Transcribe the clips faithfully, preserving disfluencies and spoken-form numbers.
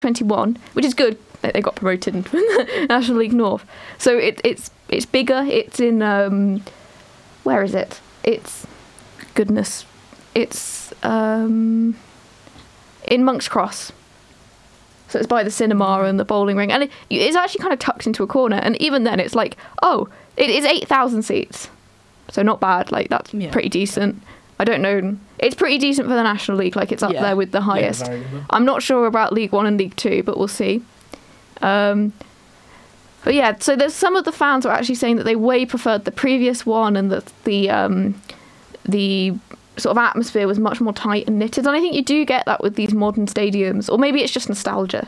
twenty-one, which is good. They got promoted into the National League North. So it, it's it's bigger. It's in um, where is it? It's goodness. It's um, in Monk's Cross. So it's by the cinema and the bowling ring, and it, it's actually kind of tucked into a corner. And even then, it's like, oh, it is eight thousand seats, so not bad. Like that's yeah. pretty decent. I don't know. It's pretty decent for the National League. Like it's up yeah. there with the highest. Yeah, I'm not sure about League One and League Two, but we'll see. Um, but yeah, so there's some of the fans were actually saying that they way preferred the previous one, and that the um, the sort of atmosphere was much more tight and knitted. And I think you do get that with these modern stadiums, or maybe it's just nostalgia.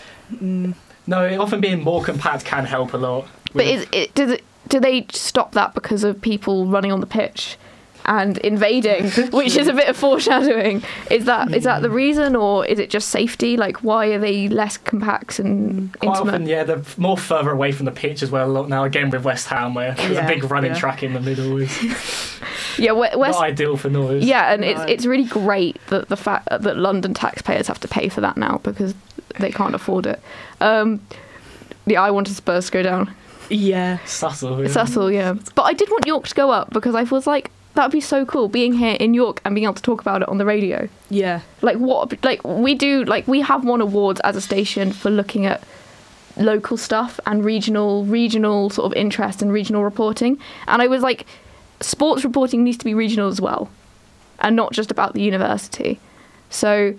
Mm, no, often being more compact can help a lot. But is it, does it, do they stop that because of people running on the pitch and invading, which is a bit of foreshadowing? Is that is that the reason, or is it just safety? Like, why are they less compact and Quite intimate? often, yeah, they're more further away from the pitch as well. Now, again, with West Ham, where there's yeah, a big running yeah. track in the middle. Is yeah, West, not ideal for noise. Yeah, and no. it's it's really great that the fact that London taxpayers have to pay for that now because they can't afford it. Um, yeah, I wanted Spurs to go down. Yeah. Subtle. Yeah. Subtle, yeah. But I did want York to go up because I was like, that would be so cool, being here in York and being able to talk about it on the radio. Yeah. Like, what, like, we do, like, we have won awards as a station for looking at local stuff and regional, regional sort of interest and regional reporting. And I was like, sports reporting needs to be regional as well, and not just about the university. So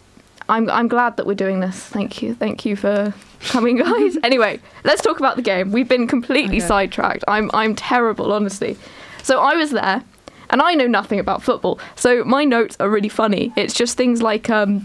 I'm I'm glad that we're doing this. Thank you. Thank you for coming, guys. Anyway, let's talk about the game. We've been completely okay. sidetracked. I'm I'm terrible, honestly. So I was there, and I know nothing about football. So my notes are really funny. It's just things like um,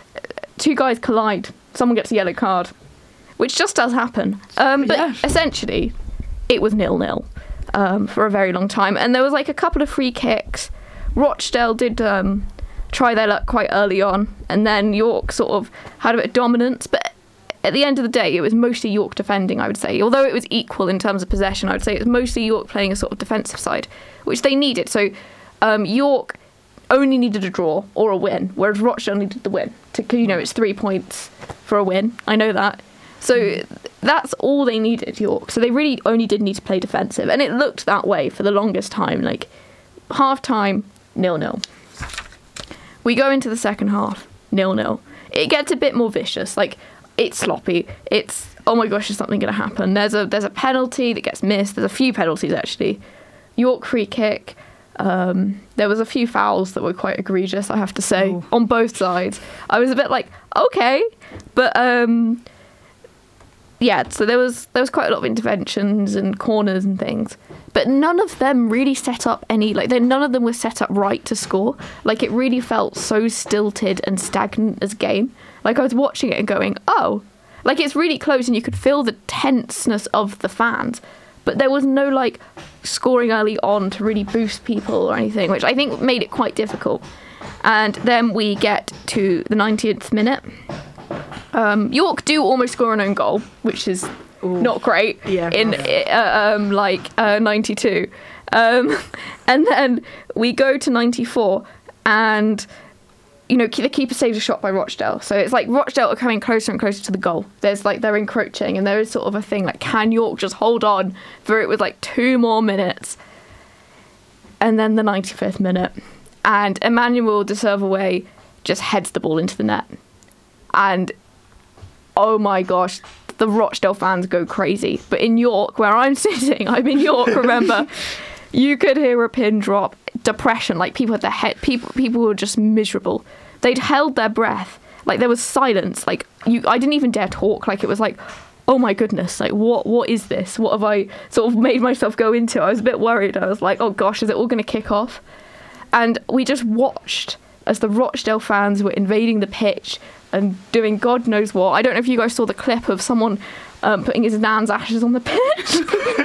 two guys collide, someone gets a yellow card, which just does happen. Um, but yeah. essentially, it was nil-nil um, for a very long time. And there was like a couple of free kicks. Rochdale did um, try their luck quite early on, and then York sort of had a bit of dominance. But at the end of the day, it was mostly York defending, I would say. Although it was equal in terms of possession, I would say it was mostly York playing a sort of defensive side, which they needed. So um, York only needed a draw or a win, whereas Rochdale needed the win. Because, you know, it's three points for a win. I know that. So that's all they needed, York. So they really only did need to play defensive. And it looked that way for the longest time. Like, half-time, nil-nil. We go into the second half, nil-nil. It gets a bit more vicious. Like, it's sloppy. It's, oh my gosh, is something going to happen? There's a there's a penalty that gets missed. There's a few penalties, actually. York free kick. Um, there was a few fouls that were quite egregious, I have to say, Ooh. on both sides. I was a bit like, okay. But, um, yeah, so there was there was quite a lot of interventions and corners and things. But none of them really set up any, like, none of them were set up right to score. Like, it really felt so stilted and stagnant as a game. Like, I was watching it and going, oh, like, it's really close and you could feel the tenseness of the fans. But there was no, like, scoring early on to really boost people or anything, which I think made it quite difficult. And then we get to the ninetieth minute. Um, York do almost score an own goal, which is Ooh. not great yeah, in uh, um, like uh, ninety-two. Um, and then we go to ninety-four and, you know, the keeper saves a shot by Rochdale. So it's like Rochdale are coming closer and closer to the goal. There's like, they're encroaching, and there is sort of a thing like, can York just hold on for it with like two more minutes? And then the ninety-fifth minute. And Emmanuel de Servaway just heads the ball into the net. And oh my gosh, the Rochdale fans go crazy. But in York, where I'm sitting, I'm in York, remember, you could hear a pin drop, depression, like people had their head, people people were just miserable. They'd held their breath, like there was silence, like you, I didn't even dare talk, like it was like, oh my goodness, like what what is this? What have I sort of made myself go into? I was a bit worried. I was like, oh gosh, is it all going to kick off? And we just watched as the Rochdale fans were invading the pitch and doing God knows what. I don't know if you guys saw the clip of someone um, putting his nan's ashes on the pitch.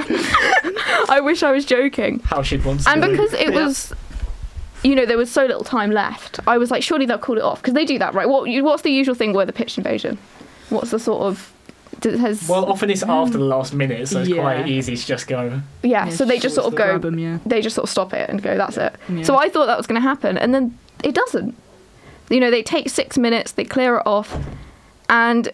I wish I was joking. How she'd want to And do. because it yeah. was, you know, there was so little time left, I was like, surely they'll call it off. Because they do that, right? What What's the usual thing with a pitch invasion? What's the sort of... Has, well, often it's after the last minute, so it's yeah. quite easy to just go... Yeah, yeah so they just sort of go... Them, yeah. They just sort of stop it and go, that's it. Yeah. So I thought that was going to happen, and then it doesn't. You know, they take six minutes, they clear it off, and